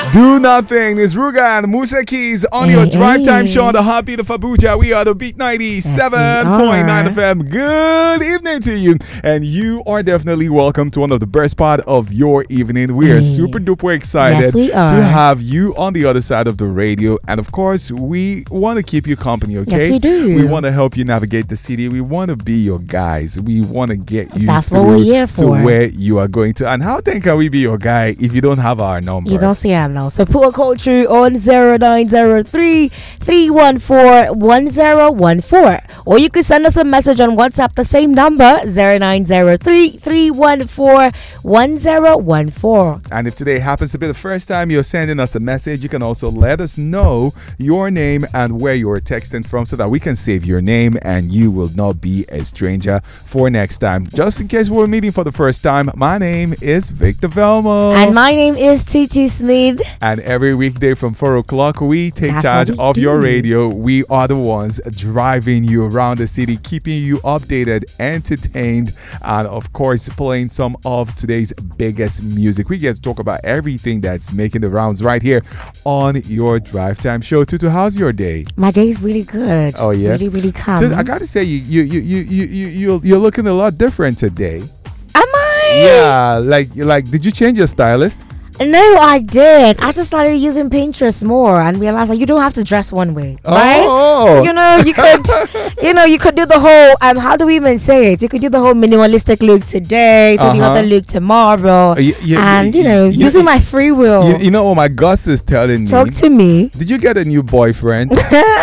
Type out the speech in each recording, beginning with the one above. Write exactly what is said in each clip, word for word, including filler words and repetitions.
Do Nothing. It's Ruga and Musa Keys on hey, your drive time hey. show on the Heartbeat of Abuja. We are the Beat ninety-seven point nine F M. Good evening to you. And you are definitely welcome to one of the best part of your evening. We hey. are super duper excited yes, we are. to have you on the other side of the radio. And of course, we want to keep you company, okay? Yes, we do. We want to help you navigate the city. We want to be your guys. We want to get you That's through what we're here to for. where you are going to. And how then can we be your guy if you don't have our number? You don't see him now. So put a call through on zero nine zero three, three one four, one zero one four. Or you could send us a message on WhatsApp, the same number, zero nine zero three, three one four, one zero one four. And if today happens to be the first time you're sending us a message, you can also let us know your name and where you're texting from so that we can save your name and you will not be a stranger for next time. Just in case we're meeting for the first time, my name is Victor Velmo. And my name is Titi Smith. And every weekday from four o'clock, we take That's charge we of do. your radio. We are the ones driving you around the city, keeping you updated, entertained, and of course, playing some of today's biggest music. We get to talk about everything that's making the rounds right here on your Drive Time show. Tutu, how's your day? My day is really good. Oh, yeah? Really, really calm. So, I gotta say, you, you, you, you, you, you, you're, you're looking a lot different today. Am I? Yeah, like, like, did you change your stylist? No, I did. I just started using Pinterest more and realized that you don't have to dress one way, right? Oh. So, you know, you could, you know, you could do the whole. Um, how do we even say it? You could do the whole minimalistic look today, do Uh-huh. the other look tomorrow, Uh, y- y- and you y- know, y- using y- my free will. You, you know what my guts is telling me? Talk to me. Did you get a new boyfriend?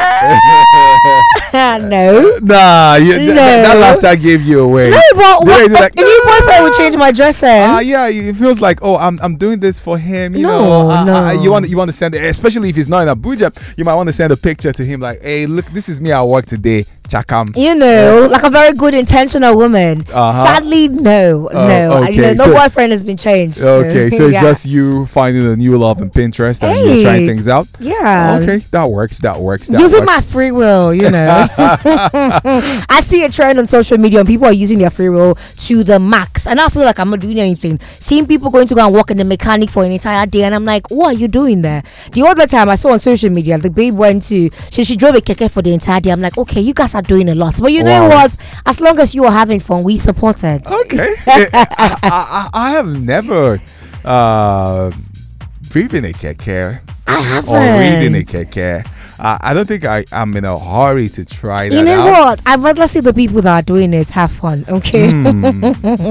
No. Nah, you, th- No. th- that laughter gave you away. No, but The what, way you're what, like, a new boyfriend will change my dress sense. Ah, yeah, it feels like, oh, I'm I'm doing this for him. You No, know, uh, no. uh, you want you want to send, especially if he's not in Abuja, you might want to send a picture to him like, hey, look, this is me at work today. Chakam. You know, like a very good intentional woman. Uh-huh. Sadly, no, Oh, no. I- You know, okay, no so- boyfriend has been changed. Okay, so it's Yeah. just you finding a new love in Pinterest and you're Hey. trying things out. Yeah. Okay, that works. That works. That Using works. my free will, you know. I see a trend on social media and people are using their free will to the max. And I feel like I'm not doing anything. Seeing people going to go and work in the mechanic for an entire day, and I'm like, what are you doing there? The other time I saw on social media, the babe went to, she, she drove a keke for the entire day. I'm like, okay, you guys are doing a lot. But you know Wow. what? As long as you are having fun, we support it. Okay. I, I, I, I have never uh, driven a keke I haven't. or reading a keke. Uh, I don't think I am in a hurry to try that You know out. what? I'd rather see the people that are doing it have fun, okay? Mm,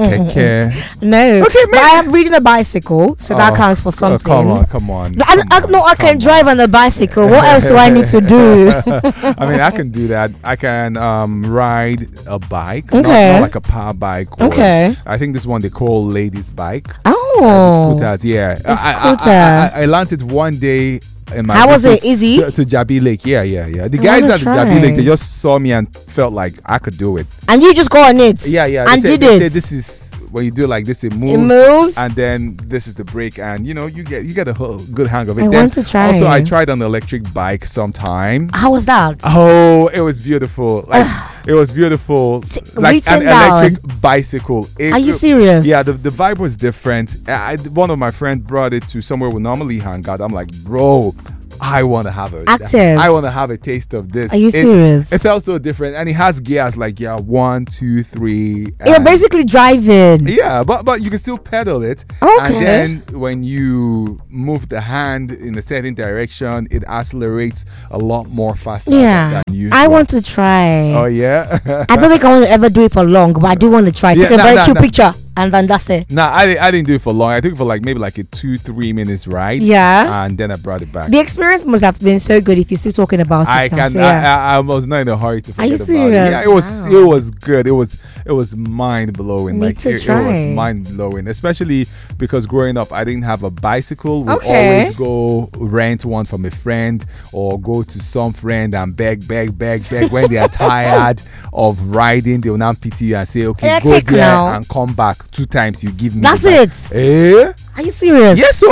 keke. No. Okay, but I am reading a bicycle, so that Oh, counts for uh, something. come on, come on. No, I, come I, on, no, I can come drive on a bicycle. What else do I need to do? I mean, I can do that. I can um, ride a bike, not, Okay. not like a power bike. Or, Okay. I think this one they call ladies' bike. Oh. Uh, scooters, yeah. A I, I, scooter. I, I, I learned it one day. In my How was visit it? Easy? To, to Jabi Lake, yeah, yeah, yeah. The I guys wanna at the Jabi try. Lake, they just saw me and felt like I could do it. And you just go on it. Yeah, yeah. They And said- did they it. said this is when you do it like this, it moves. It moves. And then this is the brake, and you know you get you get a whole good hang of it. I then want to try Also, I it. tried an electric bike sometime. How was that? Oh, it was beautiful. Like it was beautiful. T- Like an written down. electric bicycle. It- Are you it- serious? Yeah, the, the vibe was different. I, one of my friends brought it to somewhere we normally hang out. I'm like, bro, I want to have a Active. I want to have a taste of this. Are you It- serious? It felt so different, and it has gears like yeah, one, two, three. You're and- basically driving. yeah, but but you can still pedal it. Okay. And then when you move the hand in a certain direction, it accelerates a lot more faster. Yeah. Than usual. I want to try. Oh yeah. I don't think I want to ever do it for long, but I do want to try. Yeah, Take a nah, very nah, cute nah. picture, and then that's it. Nah, I, di- I didn't do it for long. I took it for like maybe like a two three minutes ride. Yeah. And then I brought it back. The experience must have been so good if you're still talking about it. I now, can. so yeah. I, I, I was not in a hurry to Are forget you about it. serious? Yeah, it was. Wow. It was good. It was. It was mind blowing. Need Like to it, it was try. mind blowing, especially because growing up, I didn't have a bicycle. We Okay. always go rent one from a friend or go to some friend and beg, beg, beg, beg. When they are tired of riding, they will now pity you and say, "Okay, Yeah, go take there now. and come back two times. You give me." That's the bike." it. Eh? Are you serious? Yes, sir.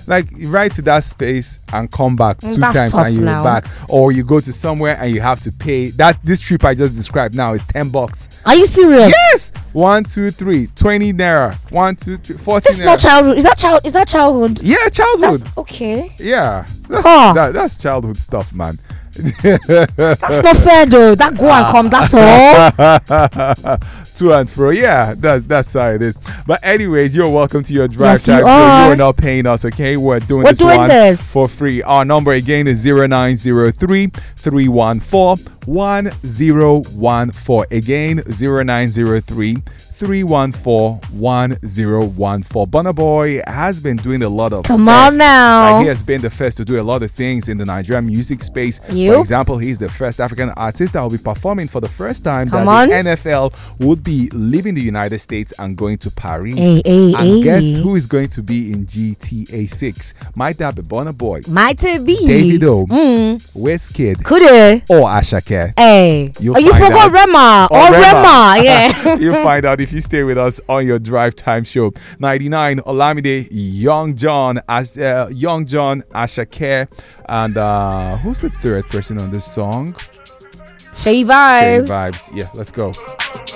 like right to that space and come back Mm, two that's times tough and you're now. back, or you go to somewhere and you have to pay. That this trip I just described now is ten bucks. Are you serious? Yes, one, two, three, twenty naira. One, two, three, forty This is naira. not childhood. Is that child? Is that childhood? Yeah, childhood. That's okay. Yeah, that's, Huh. that, that's childhood stuff, man. That's not fair though. That go and come. That's all. To and fro, yeah, that, that's how it is. But anyways, you're welcome to your drive Yes, time you show. are. You are not paying us, okay? We're doing We're this doing one this. for free. Our number again is zero nine zero three, three one four, one zero one four. Again, zero nine zero three, three one four, one zero one four. Burna Boy has been doing a lot of Come fest. on now. Like, he has been the first to do a lot of things in the Nigerian music space. You? For example, he's the first African artist that will be performing for the first time Come that on. the N F L would be leaving the United States and going to Paris. Hey, hey, and hey. guess who is going to be in G T A six? Might that be Burna Boy, Might it be Davido, Mm. Wizkid, Could it? or Ashake? Hey. You'll Oh, you find forgot out. Rema. Or Or Rema. Rema. Yeah. You'll find out if you stay with us on your drive time show. ninety-nine Olamide, Young John, Ash, uh, Young John, Ashake, and uh, who's the third person on this song? Shay Shay vibes. Vibes. Yeah, let's go.